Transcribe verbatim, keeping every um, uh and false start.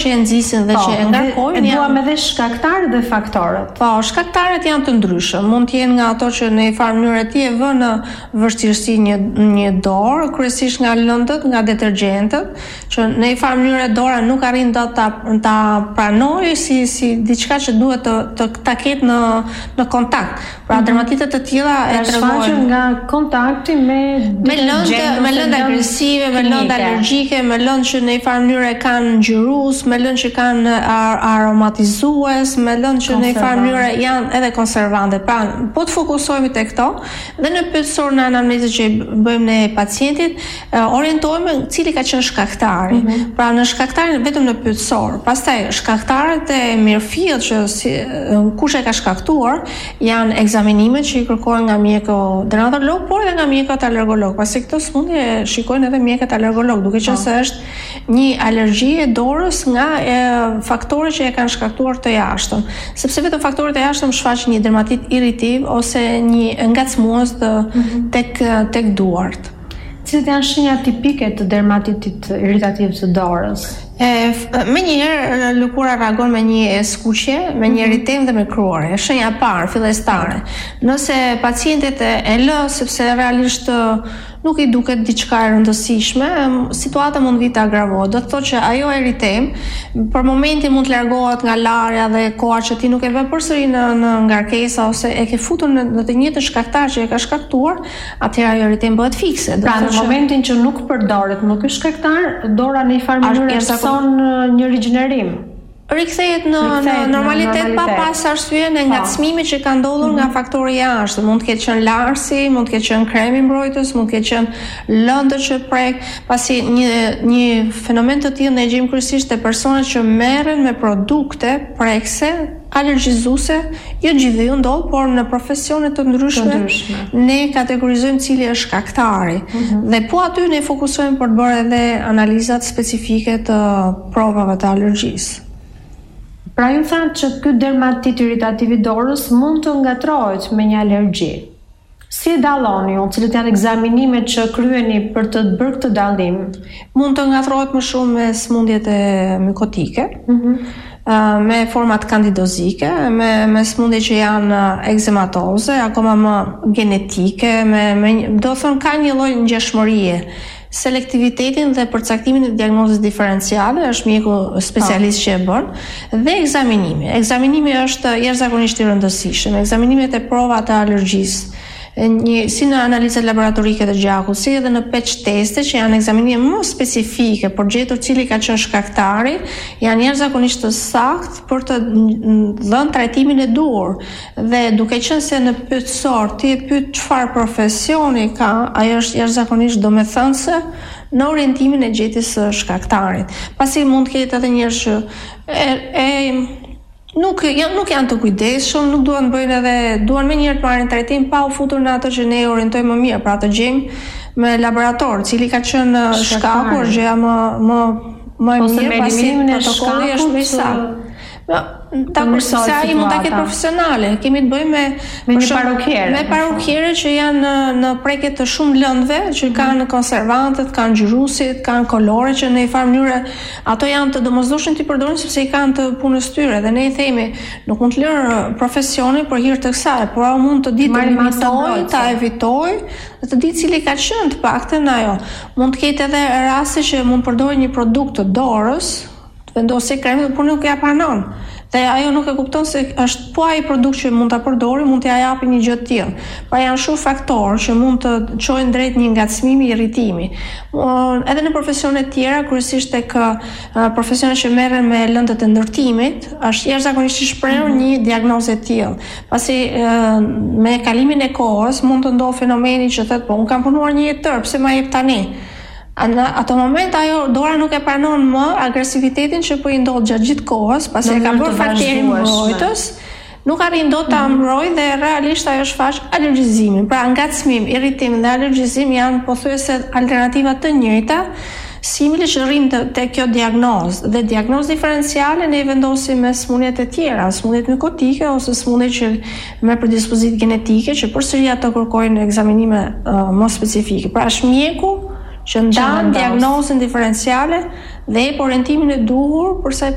që e nxisin dhe që e ngarkojnë. E duam edhe shkaktarët dhe faktorët. Po, shkaktarët janë të ndryshëm. Mund të jenë nga ato që në një farë mënyrë ti e vë në vështirësi një një dorë, kryesisht nga lëndët, nga detergjentët, që në një farë mënyrë dora nuk arrin dot ta ta pranojë si si diçka që duhet të të ta ketë në në kontakt. Pra dermatitet të tilla e tregojnë nga kontakti me me lëndë, me lëndë agresive, me lëndë alergjike, me lëndë që në një farë mënyrë kanë ngjyrus, me lëndë që kanë ar aromatizues, me lëndë që në një farë mënyrë janë edhe konservante. Pra, po të fokusohemi tek këto dhe në pyetësor në anamnezë që bëjmë ne pacientit, orientohemi cili ka qenë shkaktari. Mm -hmm. Pra, në shkaktarin vetëm në pyetësor. Pastaj shkaktarët e mirëfillt që si, kush e ka shkaktuar janë ekzamenimet që i kërkojnë nga mjeku dermatolog, por edhe nga mjekët alergolog. Pasi këto smundje shikojnë edhe mjekët alergolog, duke qenë se është një alergji e dorës nga e, faktorët që e kanë shkaktuar të jashtëm. Sepse vetëm faktorët e jashtëm shfaqin një dermatit irritiv ose një ngacmues të mm-hmm. tek tek duart. Cilat janë shenjat tipike të dermatitit irritativ të dorës? E, me njëherë lëkura reagon me një skuqje, me një eritem dhe me kruarje. Shenja parë, fillestare. Nëse pacientet e, e lë sepse realisht nuk i duket diçka e rëndësishme, situata mund vi të agravohet. Do të thotë që ajo eritem për momentin mund të largohet nga larja dhe koha që ti nuk e vë përsëri në, në ngarkesa ose e ke futur në, në të njëjtën shkaktar që e ka shkaktuar, atëherë ajo eritem bëhet fikse. Pra në momentin që nuk përdoret më ky shkaktar, dora në një farë mënyrë son një rigjenerim. Rikthehet në, në normalitet pa pas arsye në ngacmimet që kanë ndodhur mm-hmm. nga faktori jashtë. Mund të ketë qenë larsi, mund të ketë qenë kremi mbrojtës, mund të ketë qenë lëndë që prek, pasi një një fenomen të tillë ne e gjejmë kryesisht te personat që merren me produkte prekse alergjizuese, jo gjithë ndodh, por në profesione të ndryshme, të ndryshme. Ne kategorizojmë cili është shkaktari. Mm-hmm. Dhe po aty ne fokusohemi për të bërë edhe analizat specifike të provave të alergjisë. Pra ju thanë që ky dermatit irritativ i dorës mund të ngatrohet me një alergji. Si e dalloni ju, cilët janë ekzamenimet që kryeni për të bërë këtë dallim? Mund të ngatrohet më shumë me smundjet e mikotike. Mm-hmm. me format kandidozike, me, me smundje që janë ekzematoze, akoma më genetike, me, me, do thënë ka një lloj ngjashmërie. Selektivitetin dhe përcaktimin e diagnozës diferenciale është mjeku specialist që e bën, dhe ekzaminimi. Ekzaminimi është jashtëzakonisht i rëndësishëm. Ekzaminimet e provat të alergjisë, një, si në analizat laboratorike të gjakut, si edhe në patch teste që janë ekzaminime më specifike për gjetur cili ka qenë shkaktari, janë jashtëzakonisht të saktë për të dhënë trajtimin e duhur. Dhe duke qenë se në pyetësor ti e pyet çfarë profesioni ka, ajo është jashtëzakonisht domethënëse në orientimin e gjetjes së shkaktarit. Pasi mund të ketë edhe njerëz që e, e Nuk janë, nuk janë të kujdesshëm, nuk duan të bëjnë edhe, duan më njëherë të marrin trajtim pa u futur në ato që ne orientojmë më mirë, pra të gjejmë me laborator, cili ka qenë shkaku, është gjëja më më më e mirë, pasi protokolli është më i saktë. Ta se ai mund ta ketë profesionale. Kemi të bëjmë me me një parukierë. Me parukierë që janë në, në prekje të shumë lëndëve, që kanë mm. konservantët, kanë ngjyrusit, kanë kolore që në një farë mënyrë ato janë të domosdoshme ti përdorin sepse i kanë të punës tyre dhe ne i themi nuk mund të lërë profesionin për hir të kësaj, por ai mund të ditë të limitoj, ta evitoj, dhe të ditë cili ka qenë të paktën ajo. Mund të ketë edhe raste që mund të përdorë një produkt të dorës, vendosë krem, por nuk ja pranon. Dhe ajo nuk e kupton se është po ai produkt që mund ta përdori, mund t'ia japi një gjë të tillë. Pra janë shumë faktorë që mund të çojnë drejt një ngacmimi, irritimi. Uh, edhe në profesione të tjera, kryesisht tek uh, profesionet që merren me lëndët e ndërtimit, është jashtëzakonisht i shprehur mm-hmm. një diagnozë të tillë. Pasi uh, me kalimin e kohës mund të ndodhë fenomeni që thotë, po un kam punuar një jetë tërë, pse ma jep tani? Në ato moment ajo dora nuk e pranon më agresivitetin që po i ndodh gjatë gjithë kohës, pasi e ka bërë faktorin mbrojtës, nuk arrin dot ta mbrojë dhe realisht ajo shfaq alergjizimin. Pra ngacmim, irritim dhe alergjizim janë pothuajse alternativa të njëjta, simile që rrin te, te kjo diagnozë. Dhe diagnozë diferenciale ne i vendosim me smundjet e tjera, smundjet mikotike ose smundjet që me predispozitë genetike, që përsëri ato kërkojnë ekzaminime uh, më specifike. Pra është mjeku që ndan diagnozën diferenciale dhe e orientimin e duhur për sa